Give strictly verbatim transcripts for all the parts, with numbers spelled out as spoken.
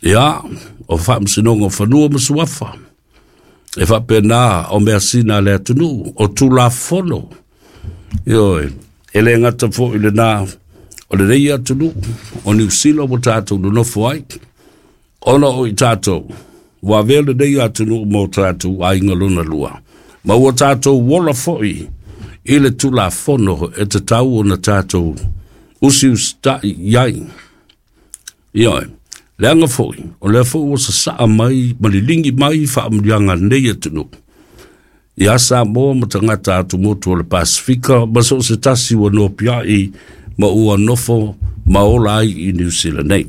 Ia, o whaamsinonga whanua masuafa. E whapena o mea sina le atunu, o tula fono. Ioi, ele ngata fo ile na, o le rei atunu, o New Zealand mo tātou nunofo ai. Ona o i tātou, wa vele rei atunu mo tātou a inga luna lua. Ma ua tātou wola foi, ile tula fono e te tau o na tātou usi usta iai. Ioi, leanga foi, o lea foi o sa saa mai, malilingi mai wha amrianga nei atunu. Ia sa mo ma tangata atu motu o le Pasifika, ma so se tasi wa no piai, ma ua nofo, ma ola ai i New Zealand nei.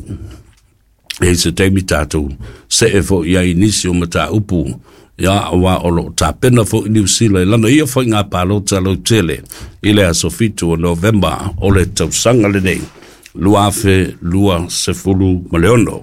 E se teimi tātou, se e fo ia inisi o ma tā upu, ia awa o lo tā pena fo i New Zealand, lana ia fo ngā pālo tā lau tele, ile a sofitu o November, o le tausanga le nei, luafe, lua, sefulu, maleono.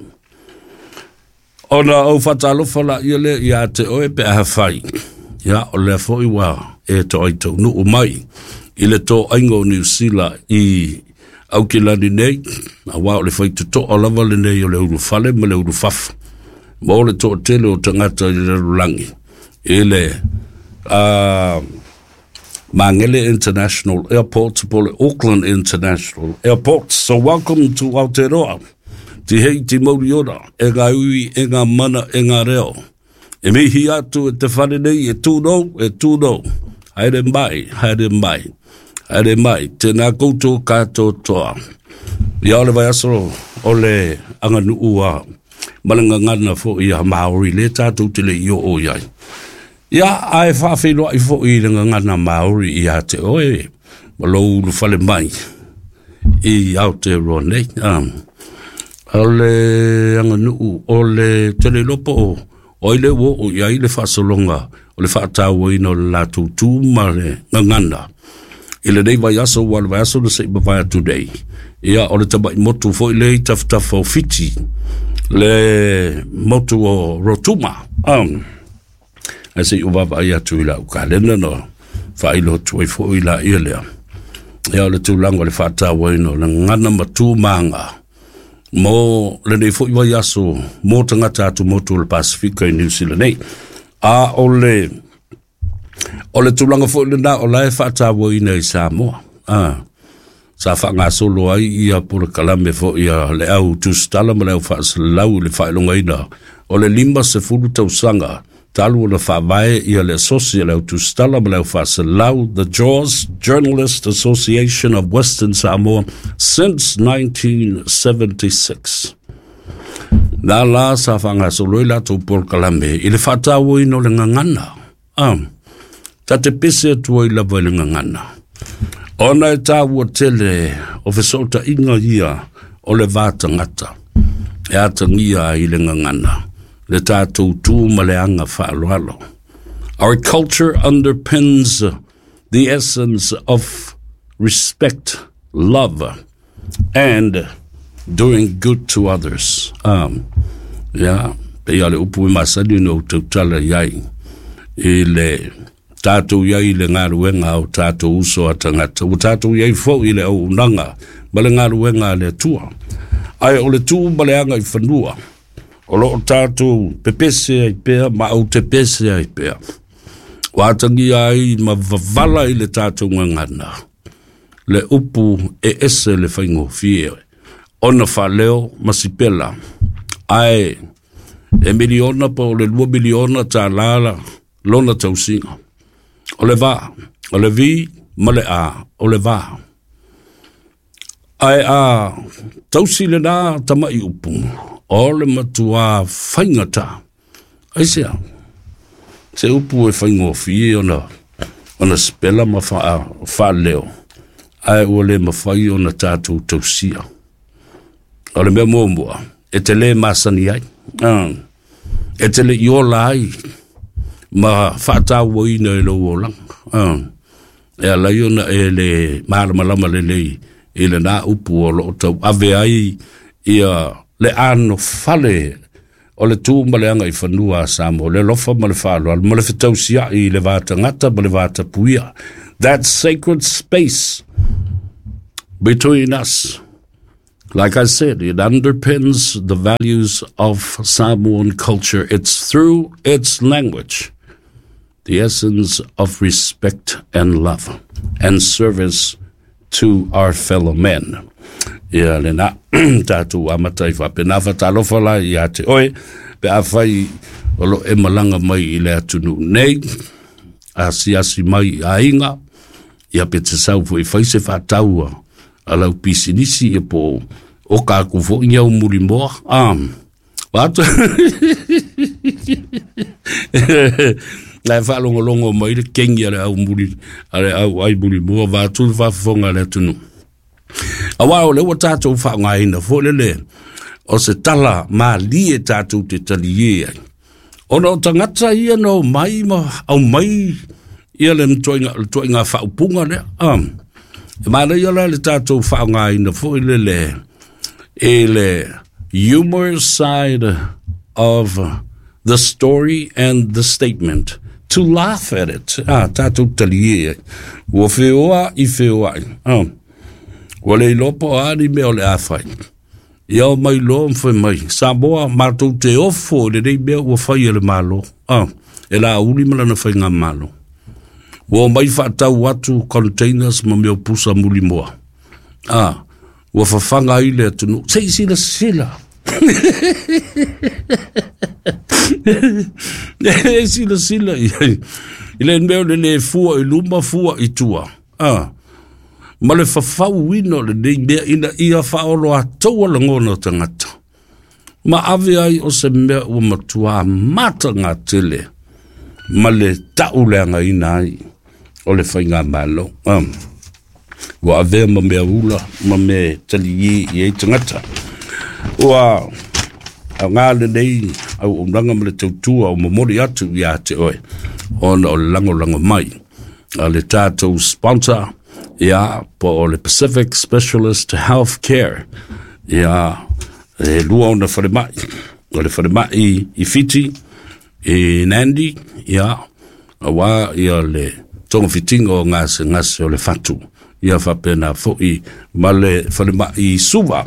Ona au whatalofa la ia le, ia te oe pe aha whai, ia o le fo i wa, e to ai tau nu umai, ile to aingo New Zealand i au ki lani nei, a wā o le whai te to o lava le nei o le uru whale, ma le uru whafu. Ma o le to tele o tangata i le rulangi. E le uh, Mangele International Airport, po le Auckland International Airport. So welcome to Aotearoa. Ti hei ti mauri ora, e ngā ui, e ngā mana, e ngā reo. E mihi atu e te whare nei, e tūno, e tūno. Haere mai, haere mai. Haere mai, tēnā koutou kātou toa. Ia ole vai asoro, ole anganu ua. Malanga ngana fo ia Maori le tātou te le i o iai. Ia ai whawhino ai fo i le ngana Maori i a te oe. Malou lu whale mai. I Aotearoa nei. Um, ole anganu u, ole tele lopo o. O ile wo o ia ile whasolonga. O le whaatau o ino le lātou tūma le ngana. Ile nei vai aso wale vai aso le sei bavaya today. Ia ole tabai motu fo ile i taftafa o fiti. Le motu o Rotuma. Um, I say uva vai atu ila ukalena no. Whailo tuai fo ila ia lea. Ia ole tūlanga le whaata waino le ngana matu manga. Mo le nei fo iwa yaso mo tangata atu motu le Pasifika i New Zealand nei. A ole ole tūlanga fo ila na o lai whaata waino i Samoa. Ah. Sa whanga solo ai ia pura kalame fo ia le au tūstala ma le au whaasalau le whaelonga ina. O le lima se furu tausanga, talu o le whaavae ia le asosia le au tūstala ma le au whaasalau, the Jaws Journalist Association of Western Samoa since nineteen seventy-six. Nā la sa whanga solo i lato pura kalame, i le whaatawo ino le ngangana. Um, ta te pese atua i lava le ngangana. Ona e tā ua tele o fesota inga ia o le vātangata. E atangia i le ngangana. Le tātou tū ma le anga whaaloalo. Our culture underpins the essence of respect, love, and doing good to others. Um, yeah, pe ia le upu i masani no tautala iai. I le tātou iai le ngā ruenga o tātou uso a tangata. O tātou iai fo i le au unanga, ma le ngā ruenga le tua. Ai o le tū ma le anga i whanua. O lo tātou pepese ai pēr, ma au te pese ai pēr. Wātangi ai ma vavala i le tātou ngangana. Le upu e ese le whaingo fie. Ona whaleo masipela. Ai, e miliona pa o le lua miliona tā lala, lona tausinga. O le vā, o le vi, ma le a, o le vā. Ai a, tausi le nā tama i upu, o le matua whaingata. Ai sea, se upu e whaingo fie ona, ona spela ma wha, wha leo. Ai ua le ma whai ona tātou tausia. O le mea mōmua, e te le masani ai, uh, e te le iola ai, ma whaata waina e lo wolang. Uh, e ala iona e le mārama lama le lei, e le nā upu o lo tau ave ai ia le ano fale o le tū ma le anga i whanua a Samoa, le lofa ma le whāloa, ma le whetausia i le vāta ngata, ma le vāta puia. That sacred space between us Like I said, it underpins the values of Samoan culture. It's through its language, the essence of respect and love and service to our fellow men. Ia le na tātou amatai whapena whatalofa la ia te oe, pe a whai olo e malanga mai i le atunu nei, a siasi mai a inga, ia pe te sau fo i whaise whataua, a lau pisinisi e po o ka kufo i au muri moa, am, watu, lai whalongolongo mai le kengi ale au muri, ale au ai muri moa, watu whafonga le atunu. A wao le wa tātou whaongaina fo le le o se tala ma lie tātou te tali e ona o tangata ia no mai ma au mai ia le mtoinga mtoinga whaupunga le am e ma le ia le tātou whaongaina fo le le e le humor side of the story and the statement, to laugh at it. Ah, tātou tali e wo whioa i whioa am wale lopo ani me ole afai. Ia o mai lo mfai mai. Samoa mātou te ofo le rei mea ua whai ele malo. Ah, e la uli mala na whai ngā malo. Ua mai whaatau watu containers ma mea pusa muli moa. Ah, ua whawhanga i le atunu. Sei sila sila. Sila sila. Ile mea le le fua i luma fua i tua. Ah, ma le whawhau wino le nei mea ina ia whaolo a taua langona tangata. Ma ave ai o se mea ua matua mata ngā tele. Ma le tauleanga ina ai o le whainga malo. Um, ua ave ma mea ula, ma me tali i i ei tangata. Ua a ngā le nei au umranga ma le tautua o mamori atu i a te oe. Ona o le lango lango mai. A le tātou sponsor. Ja, po le Pacific Specialist Health Care. Ja, e lua ona wharimai. O le wharimai i Fiti, i Nandi, ja, a wā ia le tonga fitinga o ngase ngase o le fatu. Ia whapena fo i ma le wharimai i Suva.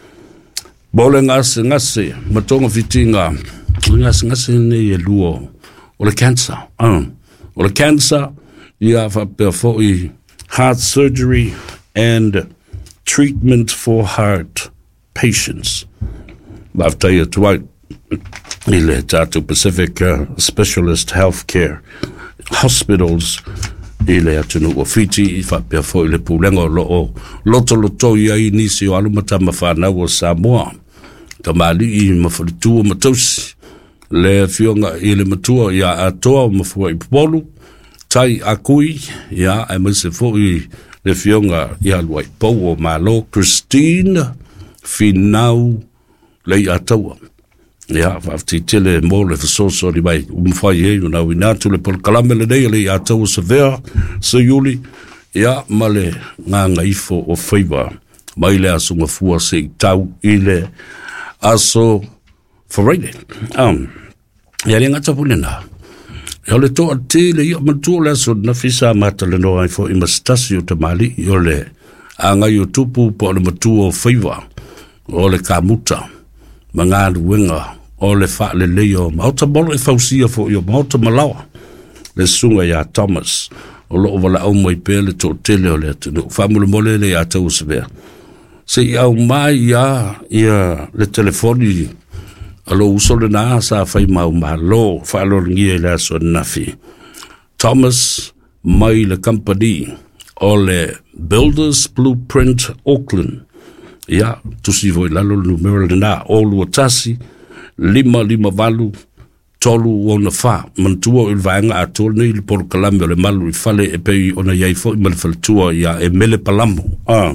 Bo le ngase ngase, ma tonga fitinga, ngase ngase ne e lua o le cancer. Um, o le cancer, ia whapena fo i heart surgery and treatment for heart patients. I've tell you twice, ile tātou Pacific uh, Specialist Healthcare Hospitals, ile atunu o Fiti, i whapea fo ile pūlenga lo o loto loto i ai nisi o alumata mawhanau o Samoa. Ka mali i mawhalitua matausi, le fionga i le matua i a atoa o mawhua i polu, tai akui, ia, e mese fo i le fionga i alua i pou o malo, Christine Finau lei ataua. Ia, whafti tele mo le fasoso ni mai, umwhai e, una winatu le pol kalame le nei, lei ataua severa, sa yuli, ia, ma le ngā ngaifo o whaiva, mai le asunga fua se i tau i le aso whareine. Um, ia le ngata pulena. Ia le toa te le ia matua le aso na fisa mata le noa i fo i mastasi o tamali i o le a ngai o tupu po le matua o whaiva o le kamuta ma ngā ruenga o le wha le leo mauta molo e fausia fo i o mauta malawa le sunga ia Thomas o loo wala au mai pe le to tele o le atunu whamule mole le ia tau sevea se i au mai ia ia le telefoni alo usole na sa fai mau malo fa lo ngie la so nafi Thomas mai le company o le Builders Blueprint Auckland ia tu si voi la lo numero na o lu tasi lima lima valu tolu ona fa mantua il vanga atol nei por kalame le malu fale e pe ona yai fo mal faltua ia e mele palamo ah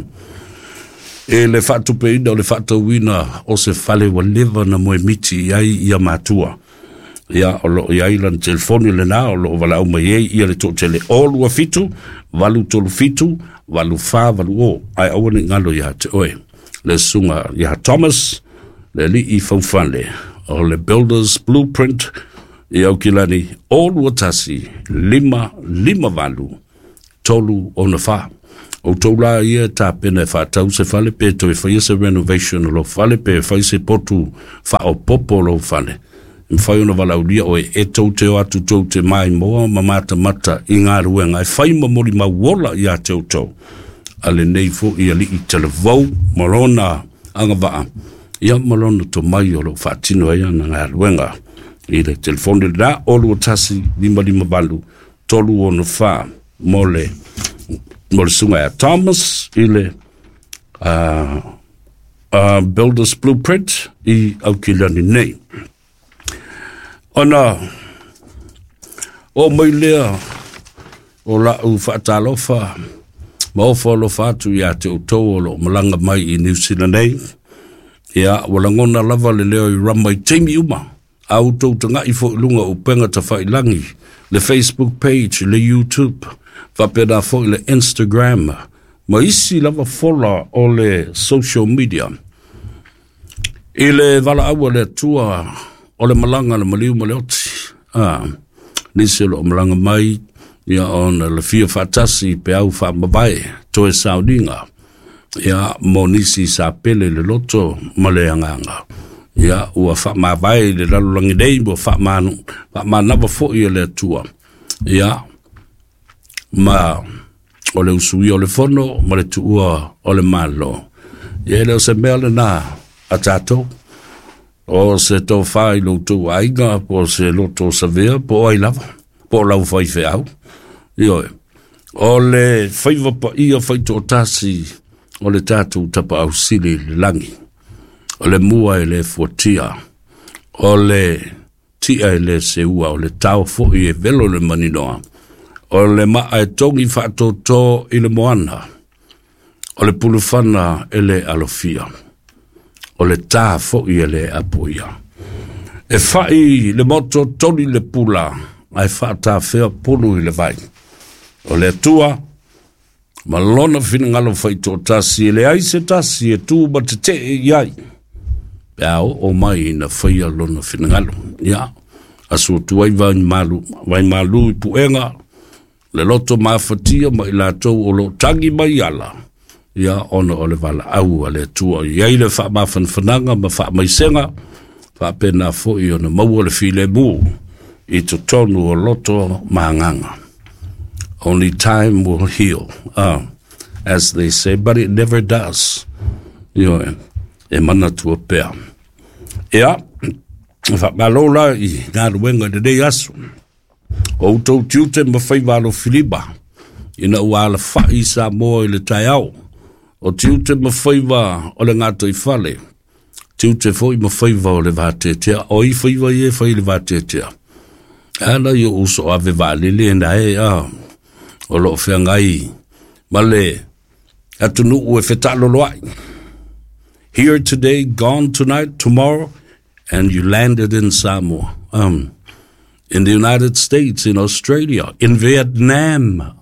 e le fatu pe ida le fatu wina o se fale wa leva na moe miti iai ia matua ia o lo iai lan telefoni le na o lo wala o mai ei ia le to tele o lua fitu valu tolu fitu valu fa valu o ai awani ngalo ia te oe le sunga ia Thomas le li i faufale o le Builders Blueprint i au kilani o lua tasi lima lima valu tolu o na fa o tola ia ta pena fa tau se fale pe to fa se renovation lo fale pe fa se potu fa o popolo fale fa una valaudia o e to te atu to te mai mo mata mata inga ruenga fa mo mori ma wola ia to to ale nei fo ia li televo morona anga va ia morona to mai o lo fa tino ia na ruenga i le telefone da o lo tasi lima lima balu tolu ono fa mole mole sunga Thomas ile uh, uh, Builder's Blueprint i au kilani nei ona o mai lea o la u fatalofa ma o folo fatu ya te utou lo malanga mai i New Zealand nei ia walangona lava le leo i ramai teimi uma au tau tanga i fo lunga o penga ta whailangi le Facebook page, le YouTube whapena fo le Instagram ma isi lava fola o le social media i le vala awa le tua o le malanga le maliu ma le oti ah, nisi lo malanga mai ia on le fia fatasi pe au wha mabai to e saudinga ia mo nisi sa pele le loto ma le anganga ia ua wha mabai le lalulangi nei mo wha manu wha manava fo i le tua ia ma o le usui o le fono ma le tuua o le malo ia leo se mea le na a tato o se tau whai lo tu aiga po se loto savea po ai lava po lau whai fe au io o le whaiva pa ia whai to tasi o le tatu tapa au sili le langi o le mua e le fuatia o le tia e le se ua o le tau fo i e velo le maninoa o le maa e tongi whaato to i le moana o le pulufana e le alofia o le tā fo i e le apoia e whai le moto toni le pula ai whaata whea pulu i le vai o le tua ma lona fina ngalo whai tō tasi e le aise tasi e tū ma te te e iai pēao o mai na whai a lona fina ngalo ia asu tuai vai malu vai malu i puenga le loto mawhatia ma i lātou o lo tangi mai ala ia ona o le vala au a le tua iai le wha mawhanwhananga ma wha maisenga wha pena fo i ona maua le file mu i to tonu o loto maanganga. Only time will heal, uh, as they say, but it never does. You know, e mana tua pea. Ia, wha malola i ngā ruenga de dei asu. O tau tiute ma whaiwalo Filipa, ina ua ala whai sa moa i le tai au. O tiute ma whaiwa o le ngato i whale. Tiute fo i ma whaiwa o le vātetea. O i whaiwa i e whai le vātetea. Ana i uso ave vālele na e a o lo whengai. Male, atunu ue whetalo loai. Here today, gone tonight, tomorrow, and you landed in Samoa. Um, in the United States, in Australia, in Vietnam.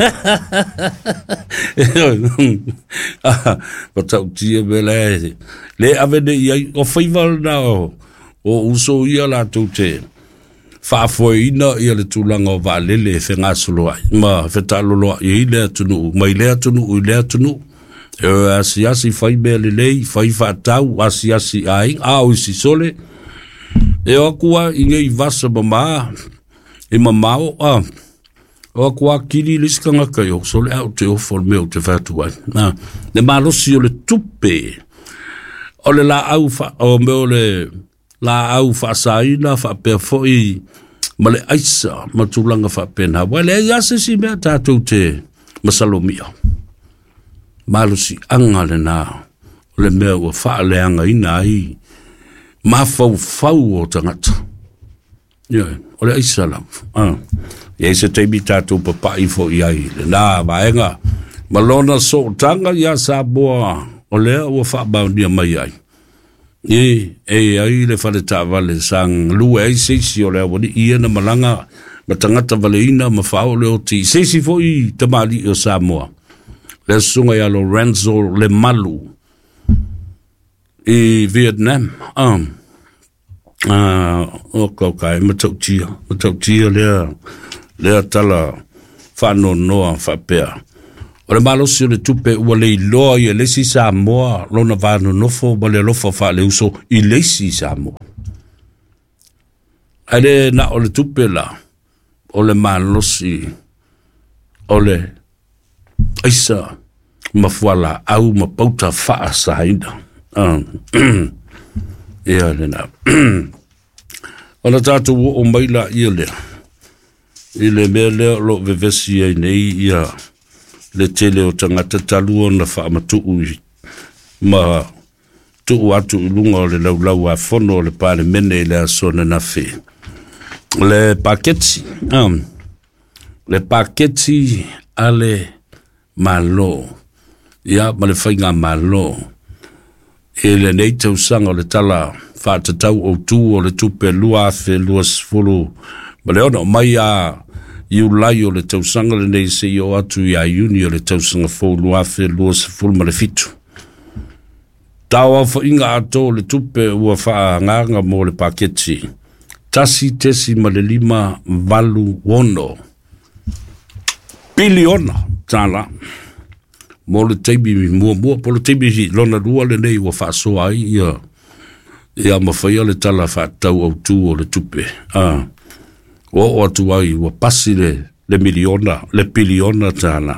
Patau tia bele. Le avene iai o whaival na o. O uso ia la tute. Whaafoina ia le tūlanga o vālele e whengasoloa. Ma whetaloloa i lea tunu. Mai lea tunu, i lea tunu. E asi asi whai mea le lei, whai whaatau, asi asi ai, a o isi sole. E o akua inge i vasa mama, e mamao, a, o akua kiri liskanga kai o, sole au te ofo meo te whatuai. Na, le malosi o le tupe, o le la au fa, o meo le la au fa saina, fa pea foi, ma le aisa, ma tūlanga fa pena. Wale e ase si mea tātou te masalomia. Malosi anga le nā, o le mea ua wha le anga ina ai, ma fau fau o tangata. Ia, o le aisa lau. Ah. Ia se teimi tātou papai fo i ai, le nā vaenga, ma lona so tanga ia sa boa, o lea ua wha maundia mai ai. Ie, e ai le whale tā vale sang lua ai seisi o lea wani ia na malanga, ma tangata vale ina, ma whao leo ti, seisi fo i tamali o Samoa. Le sunga ia Lorenzo Le Malu i Vietnam. Um, uh, o kau kai, matau tia, matau tia lea, lea tala whano noa whapea. O le malosi o le tupe ua le iloa i le si Samoa lona vanu nofo ma le lofa fa le uso i le si Samoa. Ale na o le tupe la o le malosi o le aisa mafuala au ma pauta faa saina. Ia le na. Ona tatu o maila ia le. I le mea leo lo vevesi ai nei ia le tele o tangata talua na wha amatuu ma tuu atu ilunga o le laulau a fono o le pāle mene i le asona na whi. Le paketi, um, le paketi ale malo, ia ma le whainga malo, e le nei tau sanga o le tala whātatau o tū o le tupe lua awhi lua sifuru, ma le ono mai a iu lai o le tausanga le nei se i o atu i a iuni o le tausanga fōu luafe lua se fulma le fitu. Tawa fo inga ato le tupe ua faa nganga mo le paketi. Tasi tesi ma le lima valu wono. Biliona tala. Mo le teibi mua mua po le teibi hi lona lua le nei ua faa soa ai ia. Ia mawhaia le tala faa tau au tū o le tupe. Ah. O o atu ai ua pasi le, le miliona, le biliona tāna.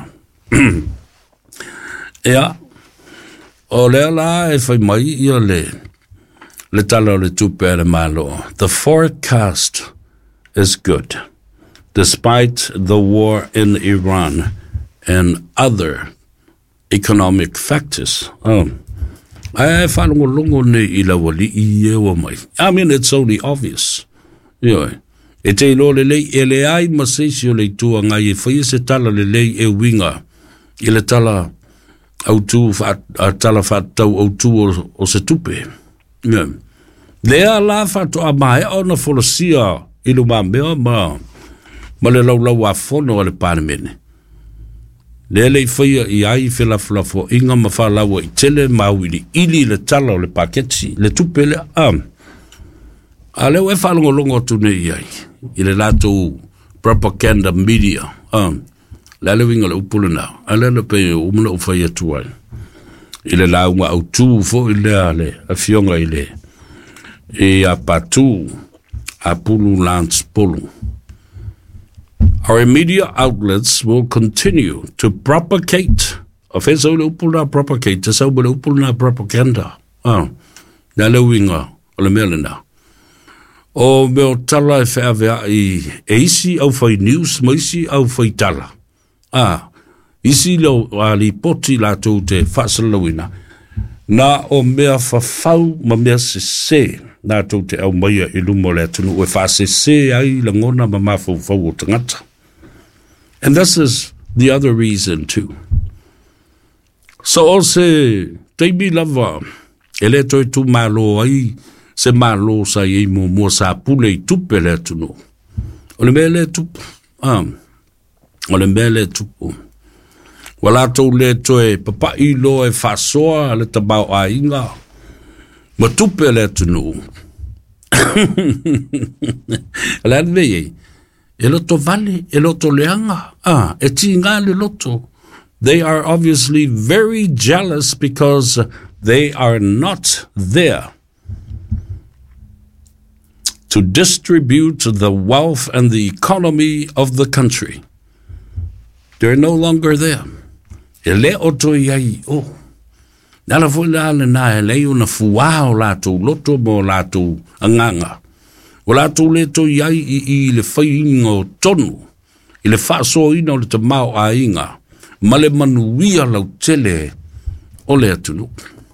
Ea, o lea la e whai mai ia le, le tala o le tupe le malo. The forecast is good, despite the war in Iran and other economic factors. Um, I whanongo longo ne i la wali i ewa mai. I mean, it's only obvious. Yeah. E te ilo le lei e le ai maseisi o le tua ngai e whaia se tala le lei e winga i le tala au tū, a tala whatau au tū o, o se tupe. Yeah. Lea la whato a mai o na wholosia i lu mā mea ma, ma le lau lau a whono a le pānemene. Lea lei whaia i ai whelaflafo inga ma whalaua i tele mauili ili le tala o le paketi, le tupe le am. A leo e whalongo longo tune i ai. I le lato propaganda media. Um, le le winga le upule nao. A le le pe umuna ufai atu ai. I le launga au tū fo i le ale. A fionga i le. E a patu. A pulu lance pulu. Our media outlets will continue to propagate. A fesa ule upule na propagate. Tesa ule upule na propaganda. Um, le le winga. O le mele nao. O meo tala e whaavea i e isi au whai news, ma isi au whai tala. Ah, isi lau a li poti la tau te whaasalawina. Na o mea whawhau ma mea se se, na tau te au maia i lumo le atunu, o e wha se se ai la ngona ma mawhau whau o tangata. And this is the other reason too. So o se teimi lava, e le toi tu malo ai, se malo sa i mo mo sa pule i tupe le tunu. O le mele tupu. Um, o le mele tupu. Wala tau le toe papa i lo e fasoa le tabau a inga. Ma tupe le tunu. Ala advei. E loto vale, e loto leanga. Ah, e tinga le loto. They are obviously very jealous because they are not there to distribute the wealth and the economy of the country. They're no longer there. E le oto iai o. Nala fo la le na e le una fuao la tu loto mo la tu anganga. O la tu le to iai i, i le whaingo tonu. I le whaaso ina o le te mau a inga. Ma le manuia lau tele o le atunu.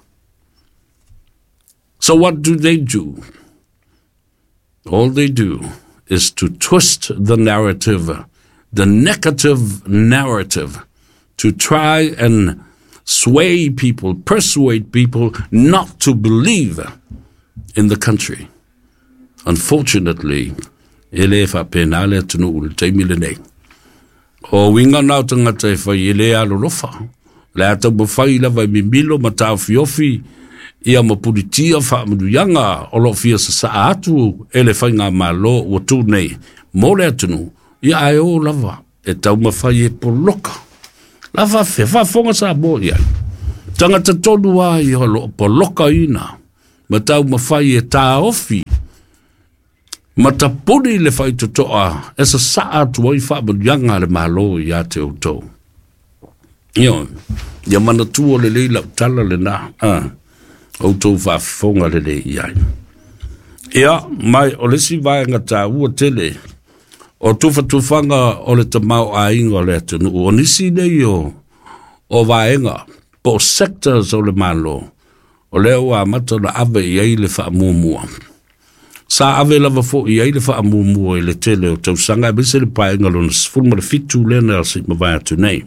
So what do they do? All they do is to twist the narrative, the negative narrative, to try and sway people, persuade people not to believe in the country. Unfortunately, ele fa penale tunu ul taimile nei. O winga nau tangata e whai ele alo lofa. Le ata mawhai lawa i mimilo matau fiofi ia mapuritia wha amuruianga o lo fia sa sa atu ele whai ngā malo o tū nei. Mo le atunu, ia ai o lava e tau mawhai e poloka. La fa fe fa fonga sa bo ia. Tanga te tonu ai o lo po loka ina. Ma tau ma fai e tā ofi. Ma ta puni le fai to toa. E sa saa tu oi fa ma yanga le malo ia te o tau. Io, ia mana tua le leila tala le na. Ah. O tau fa fonga le le iai. Ia, mai o le si vai ngata ua tele. O tufa tufanga o le tamau a inga le atunu. O nisi nei o o vaenga. Po sectors o le malo. O leo a mata na ave iai le wha muamua. Sa ave lava fo iai le wha muamua i le tele o tau sanga. E bise le paenga lo na sifurma le fitu lena al sit mawai atu nei.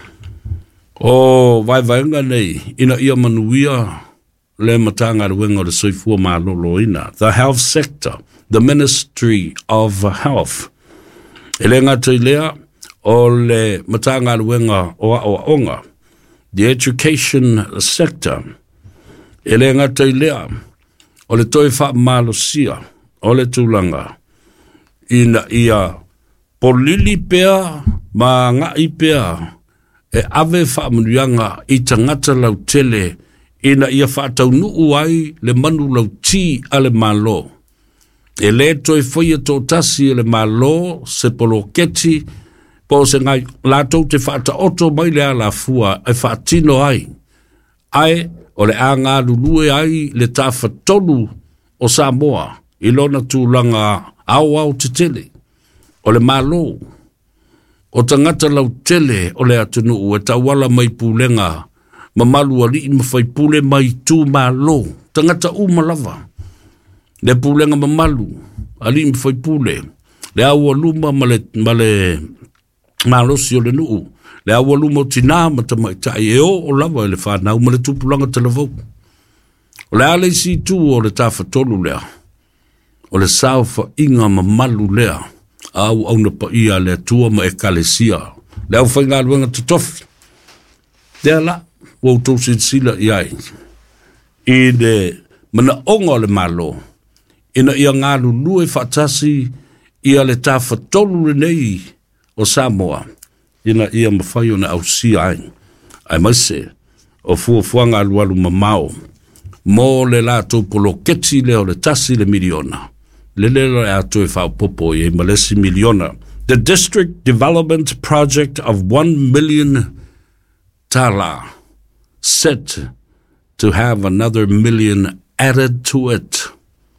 O vai vaenga nei. Ina ia manuia le matanga le wenga o le soifua malo lo ina. The health sector. The Ministry of Health. E le ngata i lea o le matanga le wenga o a o onga. The education sector. E le ngata i lea o le toi wha malo sia o le tūlanga. Ina ia polili pea ma ngā i pea e ave wha manuianga i tangata lau tele ina ia wha tau nuu ai le manu lau ti a le malo. E le toi whaia tō tasi e le malo se polo keti po se ngai lātou te wha ta oto mai le ala fua e wha tino ai. Ai o le a ngā lulue ai le tāwha tonu o Samoa i lona tūlanga au au te tele o le malo o tangata lau tele o le atunu e tawala mai pūlenga ma malu ali i mawhai pūle mai tū malo tangata u malava le pūlenga ma malu ali i mawhai pūle le aua luma ma le, ma le malosi o le nuu le aua luma o tina ma tamai tai e o o lava e le whanau ma le tupulanga televau o le ale si tū o le tāwha tolu lea o le saufa inga ma malu lea au au na pa ia le tua ma e kalesia le au whainga luenga te tofi lea la wau tau sila iai i le mana onga le malo ina ia ngā lulu e whatasi ia le tāwha tolu le nei o Samoa ina ia mawhai o na au si ai ai maise o fuafuanga alualu mamao mo le lato polo keti leo le tasi le miliona le lelo e ato e whao popo e malesi miliona. The district development project of one million tala set to have another million added to it.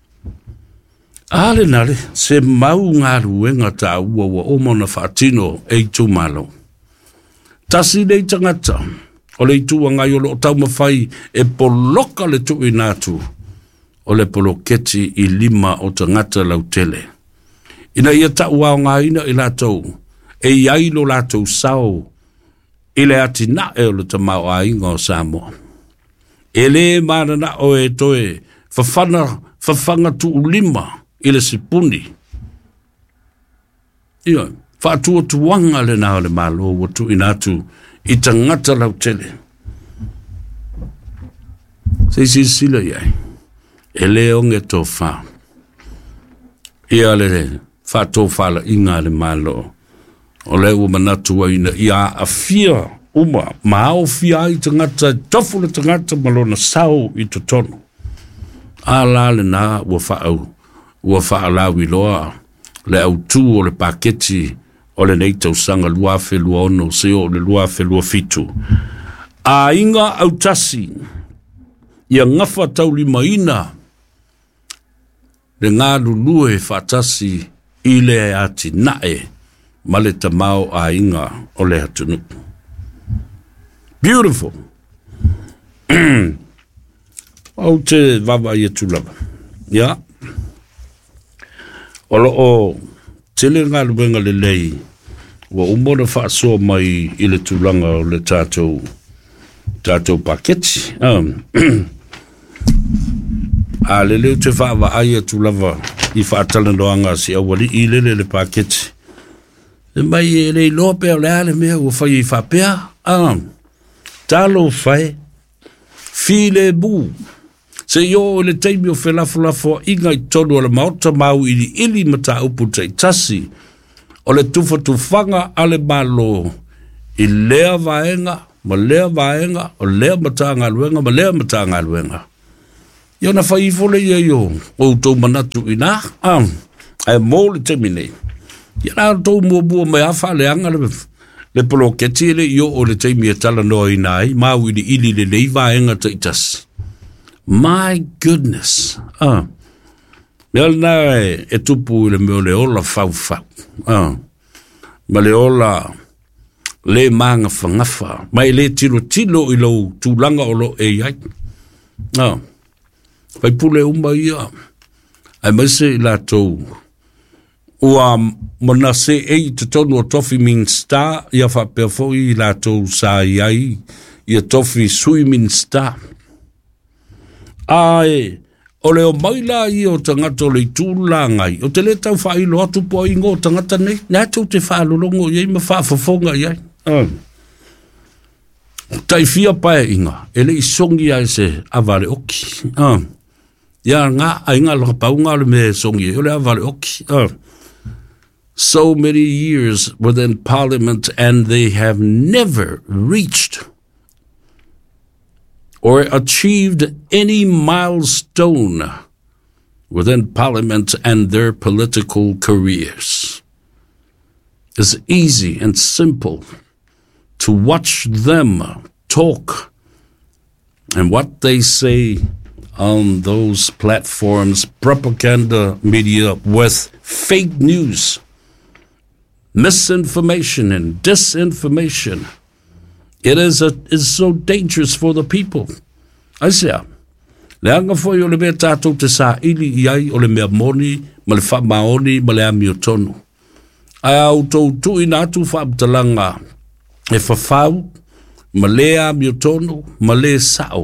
Ale nare, se mau ngā ruenga tā ua wa omona whaatino e tu malo. Tasi nei tangata, o le tua ngai o lo tau mawhai e poloka le tu i nātu, o le poloketi i lima o tangata lau tele. Ina ia ta ua o ngā ina i lātou, e iai lo lātou sao, i le ati na e o le tamau a inga o Samoa. E le mana na o e toe, fafana, fafanga tu ulima, i le sipuni. Ia, whaatua tuanga le nao le malo wa tu inatu i tangata lau tele. Se si sila iai, e le onge tō wha. Ia le wha tō whala inga le malo. O le ua manatu wa ina ia a fia uma, ma au fia i tangata, tofu le tangata malona sao i to tono. A la le na ua wha au. Ua whaalawi loa, le au tū o le paketi, o le neitau sanga lua whelua ono, se o le lua whelua fitu. A inga au tasi, ia ngafa tau lima ina, le ngā lulue whatasi i le ati nae, ma le tamau a inga o le hatunu. Beautiful. Au te wawa ia tūlava. Ya. Yeah. Olo o tele ngā luenga le lei wa umona whaasoa mai i le tūlanga o le tātou tātou paketi. Um, a le leo te whaawa aia tūlava i whaatala noanga si awali i lele le paketi. E mai e le loa pēo le ale mea ua whai i whapea. Um, tālo whai file bū. Se yo le teimi o whelafulafo inga i tonu o le maota mau ili ili mata upu te tasi o le tufa tufanga ale malo I lea vaenga, ma lea vaenga, o lea matanga luenga, ma lea matanga luenga. Ia na whai fole ia yo, o tau manatu ina, ah, ai mō le temine. Ia na tau mua bua mai awha le anga le, le polo keti le yo o le teimi e tala noa inai, mau ili ili le leiva enga taitas. My goodness. Ah. Mea na e, e tupu le meo le ola fau fau. Ah. Ma le ola le manga whangafa. Mai le tilo tilo i lo tūlanga o lo e iai. Ah. Pai pule umba ia. Ai maise i la tau. Ua mana se ei te tonu o tofi min star. Ia whapea fo i la tau sa iai. Ia tofi sui min star. Ai, o leo maila i o tangata o le tūla ngai. O te le tau whailo atu po ingo o tangata nei. Nā tau te whaalolongo iei ma whaafafonga iei. Uh. Tai fia pae inga. Ele i songi ai se avale oki. Uh. Ia ngā a inga loka paunga le me songi. Ole avale oki. Uh. So many years within Parliament and they have never reached or achieved any milestone within Parliament and their political careers. It's easy and simple to watch them talk and what they say on those platforms, propaganda media with fake news, misinformation and disinformation. It is a, is so dangerous for the people. I say, le anga foi o le mea tātou te sā ili iai o le mea moni, ma le wha maoni, ma le ami o tonu. Ai au tau tu ina atu whaamtalanga e whawhau, ma le ami o tonu, ma le sao.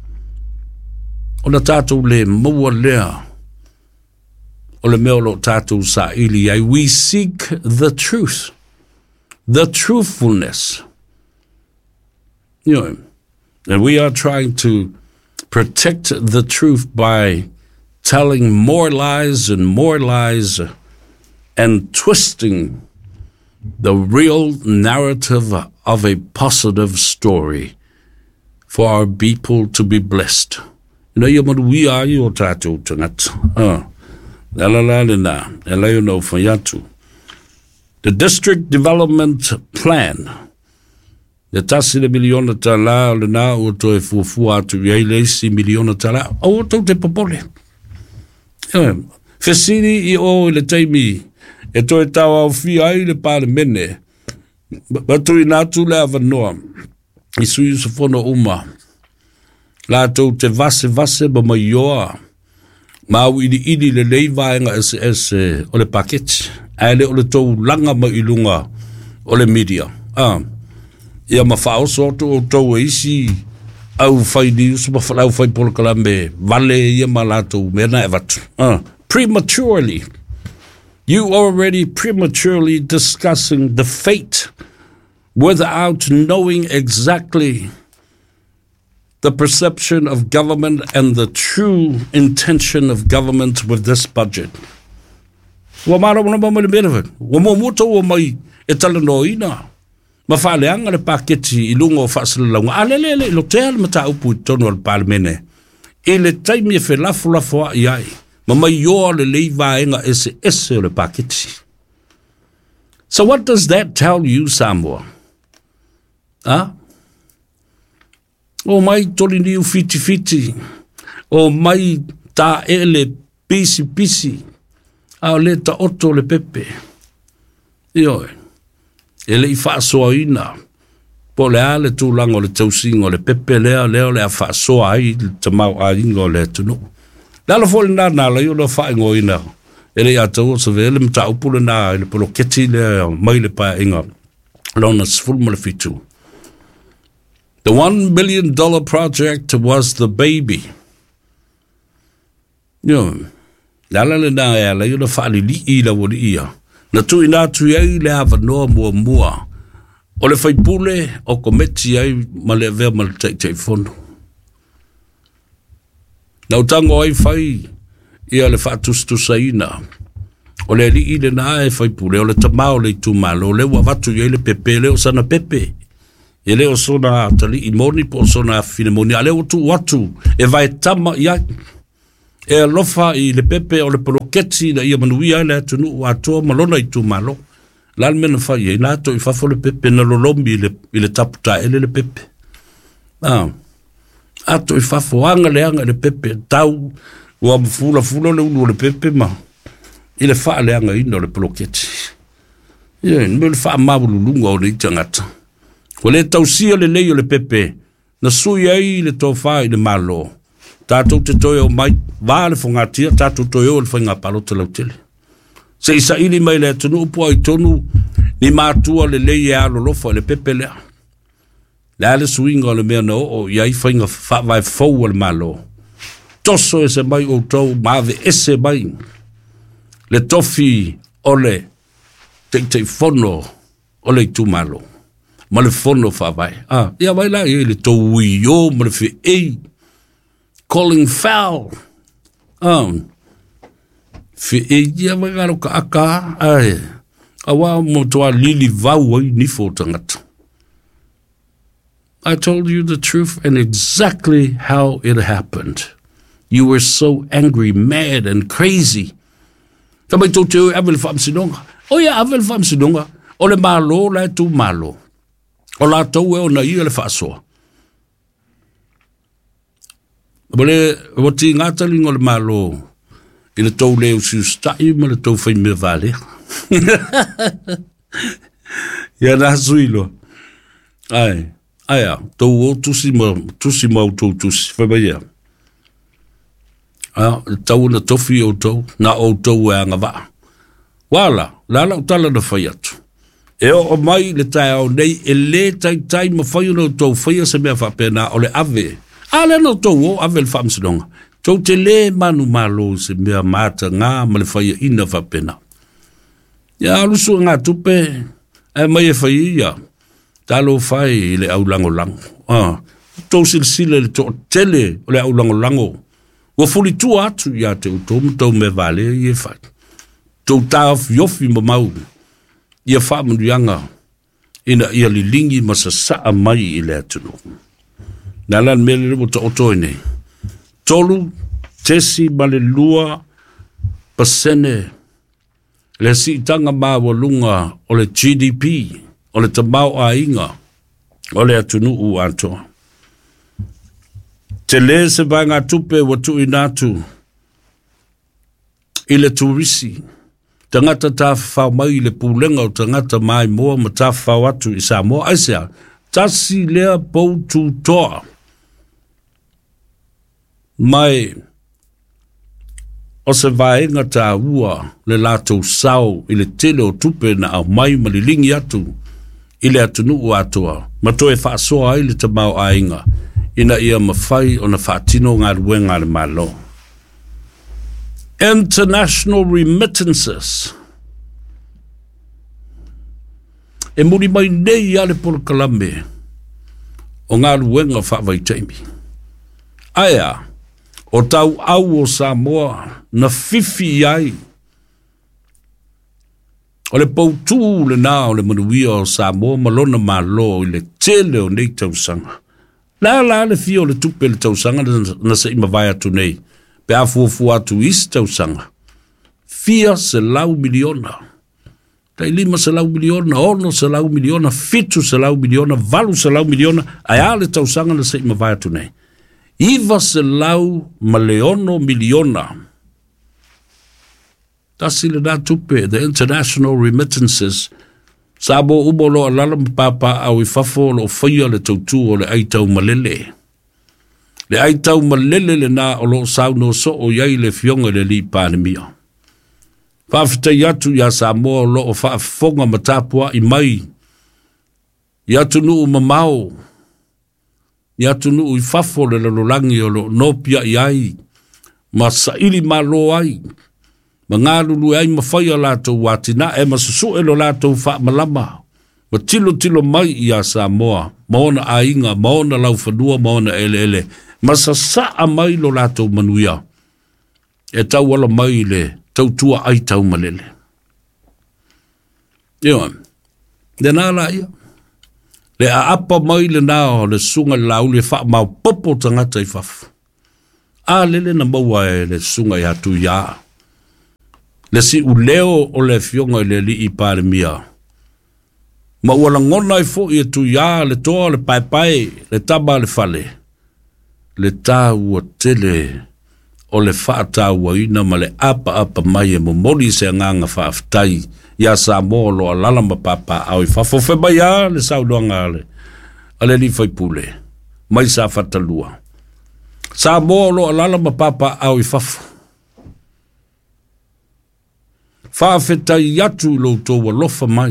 O na tātou le mua lea, o le mea o lo tātou sā ili iai. We seek the truth, the truthfulness. You know, and we are trying to protect the truth by telling more lies and more lies and twisting the real narrative of a positive story for our people to be blessed. You know, you we are your tattoo tonight. Uh, the district development plan. Le tasi le miliona tala le na o to e fufu atu ye le si miliona tala o to te popole. Fesini I o le taimi e to e tawa o fi ai le parlemene. Ba to ina tu le avanoa. I sui se fono uma. La to te vase vase ba maioa. Ma u idi idi le leiva nga es es o le paket. Ai le o le to langa ma ilunga o le media. Ah. Ia ma whao soto o tau e isi au whai nius ma whalau whai polokalambe vale ia ma lato mena e vatu. Uh, prematurely. You already prematurely discussing the fate without knowing exactly the perception of government and the true intention of government with this budget. Wa mara mo mo le benefit. Wa mo mo to mai e tala no ina. Ma whaaleanga le paketi I lungo o whaasalalaunga. A le le le, lo te ala mata upu I tono al parlemene. E le taimi e whelafo lafo a iai. Ma mai yoa le leiva enga ese ese o le paketi. So what does that tell you, Samoa? Huh? O mai tori niu fiti fiti. O mai ta ele pisi pisi. A le ta oto le pepe. Ioe. Ele I whaasoa ina. Po le ale tūlanga o le tausinga o le pepe lea leo le a whaasoa ai te mau a inga o le tunu. Lala fōle nā nā la iona whaingo ina. Ele I atau o sa vele mta upule nā ele polo keti le mai le pae inga. Lona sifulma le fitu. The one billion dollar project was the baby. Yo, lala le nā ea la iona whaali li I la wali ia. Na tu ina tu ai le ava noa mua mua. O le whaipule o kometi ai ma le vea ma le teitei fono. Na utango ai whai ia le whaatustusa ina. O le li i le na e whaipule o le tamao le tu malo le wavatu i le pepe le o sana pepe. e leo sona tali i moni po sona fine moni ale o tu watu e vai tama ia e lofa i le pepe o le poloketi na ia manuia le tunu ato malona i tu malo la men fa ia na to i fa fo le pepe na lolombi le i le taputa ele le pepe ah ato i fa fo anga le anga le pepe tau o fula fula le ulo le pepe ma i le fa le anga ino le poloketi ia no le fa mabulu lunga o le tangata ko le tausia le leio le pepe na sui ai le tofa i le malo tatou te toi o mai va le fongatia tatou toi o le whainga palo te lautele se isa ili mai le tunu upu ai tonu ni mātua le leie alo lofa le pepe lea le ale suinga o le mea na o o iai whainga vai fau o le malo toso e se mai o tau maave ese mai le tofi o le te te fono o le tu malo ma le fono fa vai ah ia vai la e le to yo ma le fe e calling foul ah fe e ia vai garo ka aka ai awa mo to a lili vau ai ni fo tangata. I told you the truth and exactly how it happened. You were so angry, mad and crazy. Tamai to te avel fam sinonga. O ia avel fam sinonga. O le malo la tu malo. O la tau e o na ia le whaasoa. Bole, o ti ngata lingo le malo. I le tau leo siu stai, ma le tau whai me vale. Ia na suilo. Ai, ai a, tau o tusi ma, tusi ma o tau tusi, whai mai ia. Ah, tau na tofi o tau, na o tau e anga waa. Wala, lala o tala na whai atu. E o mai le tai au nei, e le tai tai ma whai no tau whai se mea whapena o le ave. A le no tau o ave le whamsidonga. Tau te le manu malo se mea mata ngā ma le whai ina whapena. Ia alusu ngā tupe, e mai e whai ia. Talo whai le au lango lango. Ah, tau silsile le to tele o le au lango lango. Wa fuli tu atu ia te utomu tau me vale i e whai. Tau tāf yofi ma mau. Ia whaamunuanga. Ina ia li lingi ma sa saa mai i le atunu. Nalan mele mo ta otoine. Tolu, tesi ma le lua, pasene. Le si tanga ma walunga o le G D P. O le tamau a inga. O le atunu u antoa. Te le se vai ngā tupe wa tu inatu i le turisi. Tangata ta whau mai le pūlenga o tangata mai moa ma ta whau atu i sa moa aisea. Tasi lea pou tu toa. Mai o se vaenga ta ua le latou sau i le tele o tupe na au mai ma li lingi atu i le atunu u atua. Ma toe whaasoa ai le tamau a inga. Ina ia mawhai o na whaatino ngā ruenga le malo. International remittances. E muri mai nei ale polo kalame o ngā ruenga whaavai taimi. Aia, o tau au o Samoa na fifi ai. O le poutu le nā o le manuia o Samoa malona malo i le tele o nei tausanga. La la le fio le tupe le tausanga na se ima vai atu nei. Pe a fuafu atu isi tausanga. Fia se lau miliona. Tai lima se lau miliona, ono se lau miliona, fitu se lau miliona, valu se lau miliona, ai a le tausanga na se ima vai atu nei. Iva se lau maleono miliona. Tasi le da tupe, the international remittances. Sabo ubolo alala papa au ifafo lo faya le tautu o le aitau malele. Le aitau malele le na o lo sau no so o yai le fionga le li panemia. Whawhita yatu ya Samoa lo o whaafonga matapua i mai. Yatu nu u mamao. Yatu nu u ifafo le lalolangi o lo nopia i ai. Ma saili malo ai. Ma ngā lulu ai mawhaia lātou wātina e masusu e lo lātou wha malama. Ma tilo tilo mai i a Samoa. Maona a inga, maona lau whanua, maona ele ele. Ma sa saa mai lo lātou manuia. E tau ala mai le, tau tua ai tau malele. Iwa, le nā la ia. Le a apa mai le nao le sunga lau le wha mau popo tangata i whafu. A lele na maua e le sunga i hatu ia. Le si u leo o le fionga i le li i pare mia. Ma ua la ngona i fo i tu ia le toa le pai pai le taba le fale. Le tā ua tele o le wha tā ua ina ma le apa apa mai e mo moli se nganga wha aftai. Ia sa mo lo alala ma papa au i whafo mai a le sau loanga ale. Ale li fai pule. Mai sa fatalua. Sa mo lo alala ma papa au i whafo. Whaafetai atu lo tō lofa mai.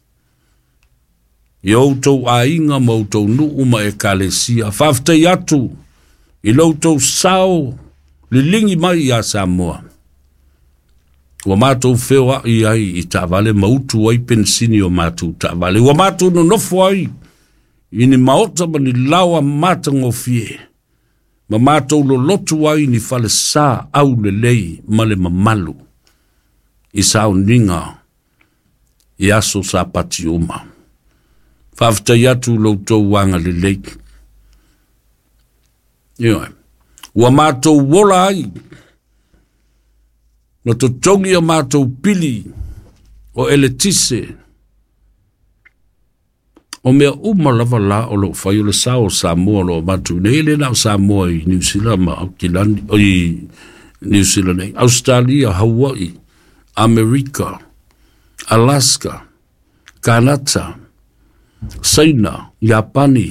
I outou a inga ma outou nuu ma e kalesia. Whaafetai atu i lo tō sao li lingi mai a Samoa. Wa mātou whewa i ai i tāwale mautu ai pensini o mātou tāwale. Wa mātou no nofo ai i ni maota ma ni lawa mātango fie. Ma mātou lo lotu ai ni whale sā au le lei ma le mamalu. I sao ninga i aso sa pati uma. Whaftai atu lo tō wanga le lei. Ioi. Wa mātou wola ai. No to tongi a mātou pili o ele tise. O mea uma lava la o lo whai o le sao Samoa lo mātou. Ne ele nao Samoa i New Zealand ma Auckland, o i New Zealand, Australia, Hawaii, Amerika, Alaska, Kanata, Saina, Japani,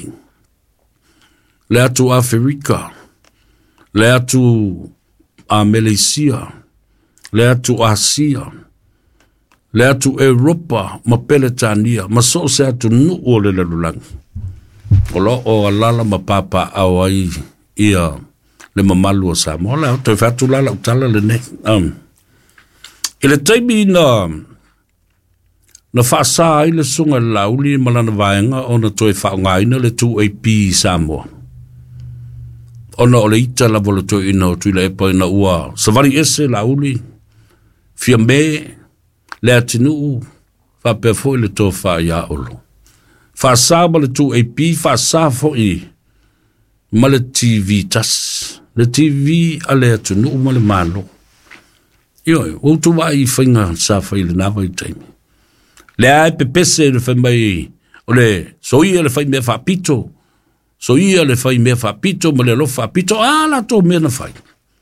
le atu Afrika, le atu a Malaysia, le atu Asia, le atu Europa, ma Peletania, ma so se atu nu o le lelulangi. O lo o alala ma papa au ai ia le mamalu o Samoa, le au fatu lala utala le ne. Um. Ile taimi na na whaasa ai le sunga lauli malana vaenga o na toi whaongaina le tu A P Samoa. Ona o le ita la volo toi ina o tuila epa ina ua savari ese lauli fia me le atinu fa pefo le to fa ya olo fa sa le tu A P fa sa fo i ma le T V tas le T V ale atinu ma le malo yo o tu vai finga sa fa ile na vai taimi le ai pepese le fa mai o le so i le fa me fa pito so ia le fai mea whapito, ma le lo whapito, ala tō mea na whai.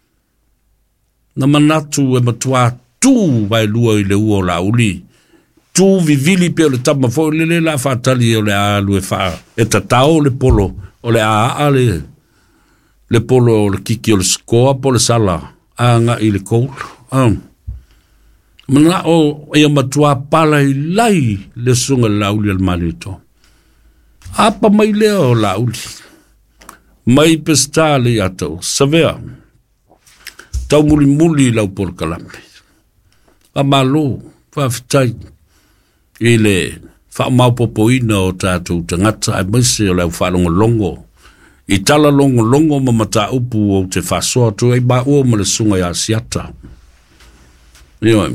Na manatu e matua tū vai lua i le ua o la uli. Tū vivili pe o le tama fo, le le la whatali o le alu e wha, e tatao le polo, o le a le, le polo o le kiki o le skoa po le sala, a nga i le koul. Um. Mana o e matua pala i lai le sunga la uli al malito. Apa mai leo la uli. Mai pestale ato. Savea. Tau muli muli lau por kalampe. A malo. Whawhitai. Ile. Wha mau popoina o tātou tangata. Ai maise o lau whalongo longo. I tala longo longo ma mata upu o te whasoa tu. Ei ba ua ma le sunga ya siata. Ioi.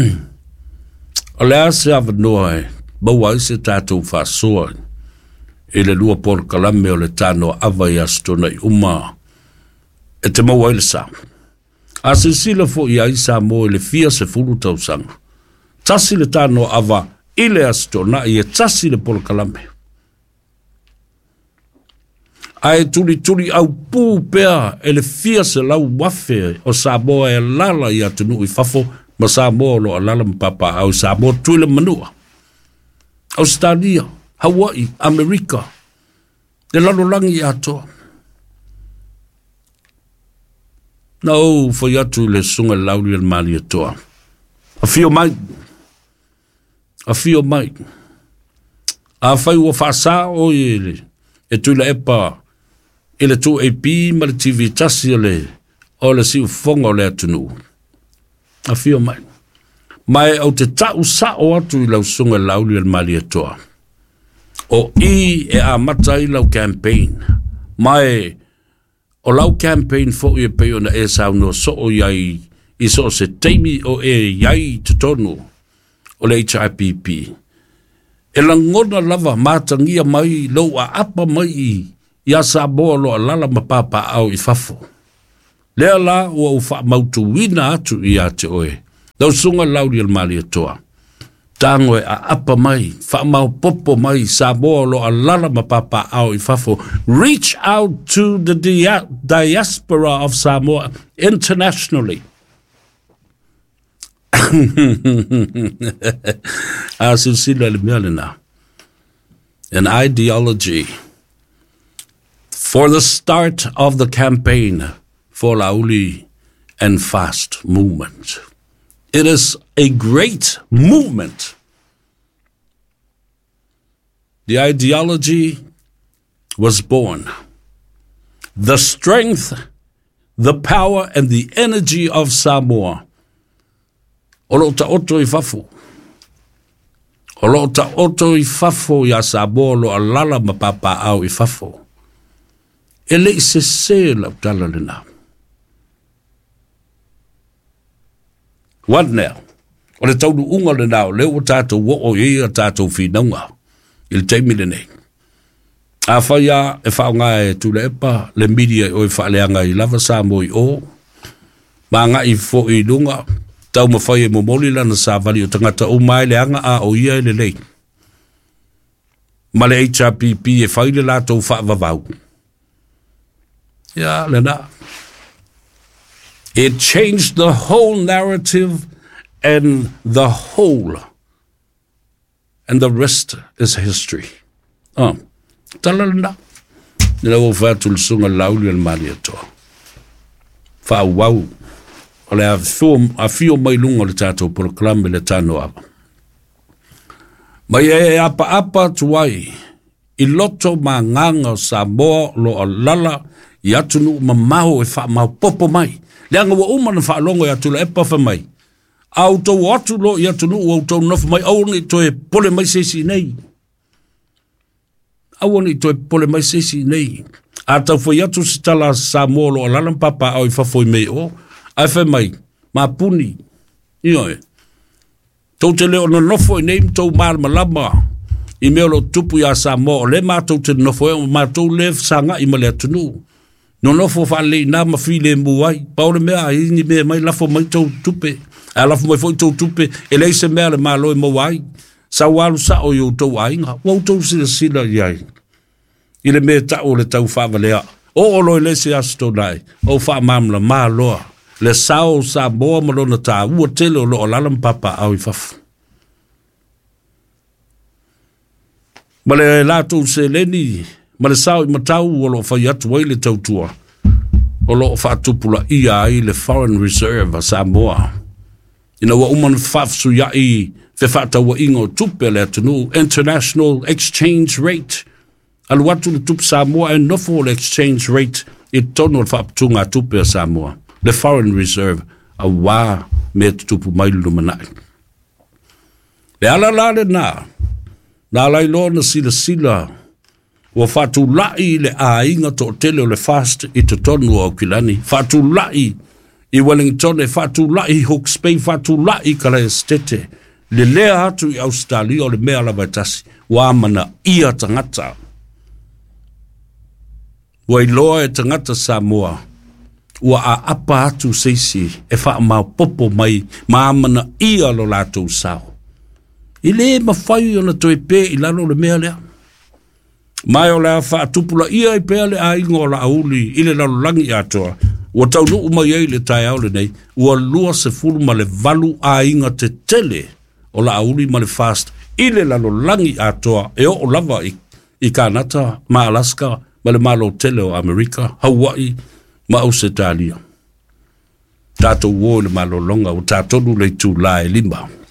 O le ase ava noa e. Baua ise tātou whasoa. E le lua por kalame o le tano ava i astona i uma e te maua i le sa. A se sila fo i aisa mo i le fia se fulu tau sanga. Tasi le tano ava i le astona i e tasi le por kalame. A e tuli tuli au pū pea e le fia se lau wafe o sa moa e lala i atunu i fafo ma sa moa lo a lala mpapa au sa moa tuile manua. Australia. Hawaii, Amerika, le lalolangi ato. Na o foi atu le sunga lauli al mali atoa. A fio mai. A fio mai. A fai ua whaasa o ele. E tui la epa. Ele tu A P ma le T V tasi le. O le si ufonga o le atunu. A fio mai. Mai au te tau sa o atu i lau sunga lauli al mali atoa. O i e a mata i lau campaign. Mai o lau campaign fo i e peo na e sao no so o iai i so se teimi o e iai te tonu o le H I P P. E langona lava mātangia mai lau a apa mai ia Samoa lo alala mapapa au i fafo. Lea la ua ufa mautu wina atu i ate oe. Lau sunga lauri al mali atoa. Tango e a apa mai, fa mau popo mai, Samoa lo alala mapapa au i fafo. Reach out to the dia diaspora of Samoa internationally. An ideology for the start of the campaign for Lauli and Fast movement. It is a great movement. The ideology was born. The strength, the power, and the energy of Samoa. Olo ta oto i fafo. Olo ta oto i fafo ya Samoa lo alala mapapa au i fafo. Ele se se la tala lena. What now? O le tau unga le nao, leo tātou wo o ia tātou whinaunga. Il teimi le nei. A whaia e whaonga e tūle epa, le media o e whaaleanga i lava Samoa i o. Ma nga i fo i lunga, tau ma whai e momoli lana sa vali o tangata o mai le anga a o ia e le lei. Ma le H R P P e whai le lātou whaavavau. Ya, le na. It changed the whole narrative and the whole. And the rest is history. Oh, talala. Nila o fatul sunga lauli al mali atoa. Fa wau. Ole a fio a fio mai lunga le tato proclame le tano apa. Mai e apa apa tuai. I loto ma nganga Samoa lo alala i atunu ma maho e fa ma popo mai. Leanga wa umana wha alongo i atula e pafa mai. Au tau atu lo i atunu au tau nofu mai. Au ni to e pole mai sesi nei. Au ni to e pole mai sesi nei. A tau fai atu si tala Samoa lo alalam papa au i fafoi mei o. Ai fai mai. Ma puni. Ioe. Tau te leo na nofu i nei tau maa malama. I meo lo tupu ya Samoa. Le maa tau te nofu e maa tau lef sanga i male atunu. No no fo fa le na ma file muai paule mea ni me mai la fo mai to tupe a la fo mai fo to tupe e le se mea le malo e muai sa walu sa o yo to ai nga wo to si si la yai ile me ta o le tau fa valea o o lo le se asto dai o fa mam la malo le sa o sa bo mo lo na ta u tele lo la lam papa au fa male la to se le ni ma le sao i matau o lo whai atu wai le tautua. O lo whaatupula ia ai le Foreign Reserve a Samoa. Ina wa uman whafsu ia i fe whaataua ingo tupe le atunu International Exchange Rate. Alu atu le tupe Samoa e nofo le exchange rate i tono le whaapatunga tupe a Samoa. Le Foreign Reserve a wā me tupu mailu manai. Le ala la le nā. Nā lai lo na sila sila wa fatu lai le a inga to tele le fast i te tonu o kilani. Fatu lai i Wellington e fatu lai Hawke's Bay, fatu lai kala estete. Le lea atu i Australia o le mea la vaitasi. Wa mana ia tangata. Wa iloa e tangata Samoa. Wa a apa atu seisi e wha ma popo mai ma mana ia lo lato sao. I le mawhai o na toi pe i lalo le mea lea. Mai o lea wha tupula ia i pea le a ingo la auli i le lalulangi atoa. Ua tau nuu mai ei le tai au le nei. Ua lua se fulu ma le valu a inga te tele o la auli ma le fast. I le lalulangi atoa e o lava i, i Kanata, ma Alaska, ma le malo tele o Amerika, Hawaii, ma Australia. Tato uo le malo longa o tatonu le tu la e lima.